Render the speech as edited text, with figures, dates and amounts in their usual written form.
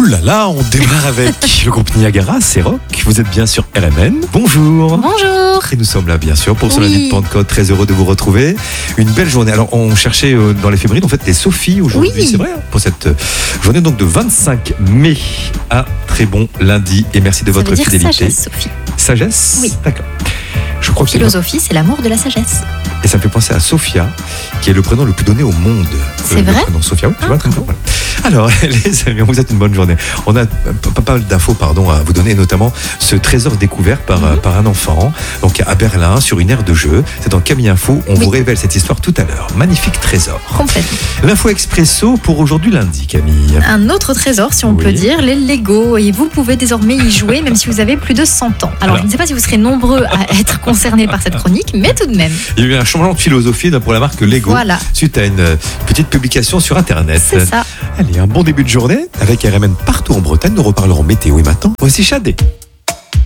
là là, on démarre avec le groupe Niagara, c'est rock. Vous êtes bien sur RMN. Bonjour. Bonjour. Et nous sommes là, bien sûr, pour ce Oui. lundi de Pentecôte. Très heureux de vous retrouver. Une belle journée. Alors, on cherchait dans l'éphéméride, en fait, les Sophies aujourd'hui. Oui. C'est vrai, hein, pour cette journée donc de 25 mai. Un très bon lundi. Et merci de votre Ça veut dire fidélité. sagesse, Sophie. Sagesse. Oui. D'accord. Je crois que c'est Philosophie, c'est l'amour de la sagesse. Et ça me fait penser à Sophia, qui est le prénom le plus donné au monde. C'est vrai Le prénom Sophia, oui, tu Ah, vois, comme ça, voilà. Alors, les amis, on vous souhaite une bonne journée. On a pas mal d'infos à vous donner, notamment ce trésor découvert par un enfant, donc à Berlin, sur une aire de jeu. C'est dans Camille Info, on vous révèle cette histoire tout à l'heure. Magnifique trésor. Complètement. L'info expresso pour aujourd'hui lundi, Camille. Un autre trésor, si on Oui. peut dire, les Lego. Et vous pouvez désormais y jouer, même si vous avez plus de 100 ans. Alors, je ne sais pas si vous serez nombreux à être concernés par cette chronique, mais tout de même. Il y a eu un changement de philosophie pour la marque Lego, Voilà. suite à une petite publication sur Internet. C'est ça. Allez, un bon début de journée avec RMN partout en Bretagne. Nous reparlerons météo et maintenant. Voici Chadé.